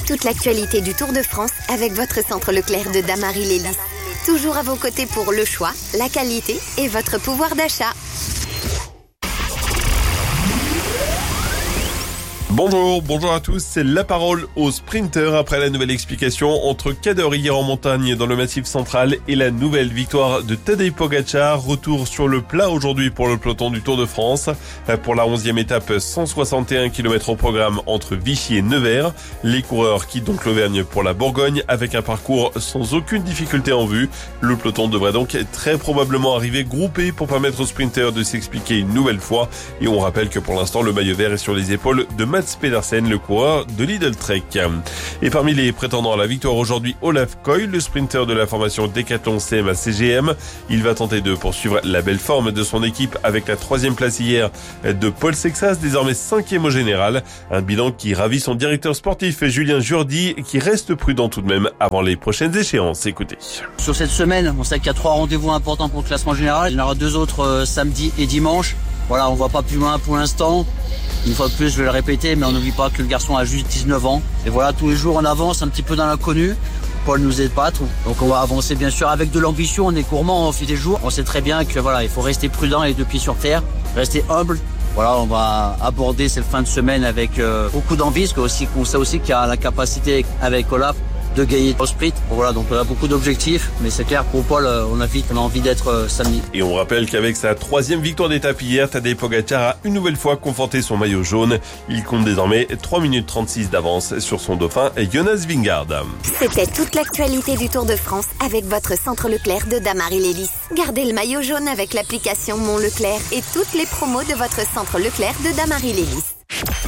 toute l'actualité du Tour de France avec votre centre Leclerc de Damary-Lélis. Toujours à vos côtés pour le choix, la qualité et votre pouvoir d'achat. Bonjour à tous, c'est la parole aux sprinters après la nouvelle explication entre Cadeur hier en montagne dans le Massif central et la nouvelle victoire de Tadej Pogačar. Retour sur le plat aujourd'hui pour le peloton du Tour de France. Pour la 11e étape, 161 km au programme entre Vichy et Nevers. Les coureurs quittent donc l'Auvergne pour la Bourgogne avec un parcours sans aucune difficulté en vue. Le peloton devrait donc très probablement arriver groupé pour permettre aux sprinters de s'expliquer une nouvelle fois. Et on rappelle que pour l'instant, le maillot vert est sur les épaules de Mats Pedersen, le coureur de Lidl Trek. Et parmi les prétendants à la victoire aujourd'hui, Olaf Koy, le sprinter de la formation Decathlon CMA CGM. Il va tenter de poursuivre la belle forme de son équipe avec la 3e place hier de Paul Sexas, désormais 5e au général. Un bilan qui ravit son directeur sportif Julien Jourdi, qui reste prudent tout de même avant les prochaines échéances. Écoutez. Sur cette semaine, on sait qu'il y a 3 rendez-vous importants pour le classement général. Il y en aura 2 autres samedi et dimanche. Voilà, on voit pas plus loin pour l'instant. Une fois de plus, je vais le répéter, mais on n'oublie pas que le garçon a juste 19 ans. Et voilà, tous les jours, on avance un petit peu dans l'inconnu. Paul nous aide pas trop. Donc on va avancer bien sûr avec de l'ambition. On est gourmand au fil des jours. On sait très bien que voilà, il faut rester prudent et les 2 pieds sur terre, rester humble. Voilà, on va aborder cette fin de semaine avec beaucoup d'envie, parce qu'on sait aussi qu'il y a la capacité avec Olaf de gagner au sprint. Voilà, donc on a beaucoup d'objectifs, mais c'est clair pour Paul, on a envie d'être samedi. Et on rappelle qu'avec sa 3e victoire d'étape hier, Tadej Pogačar a une nouvelle fois conforté son maillot jaune. Il compte désormais 3 minutes 36 d'avance sur son dauphin Jonas Vingegaard. C'était toute l'actualité du Tour de France avec votre centre Leclerc de Damary-Lélis. Gardez le maillot jaune avec l'application Mon Leclerc et toutes les promos de votre centre Leclerc de Damary-Lélis.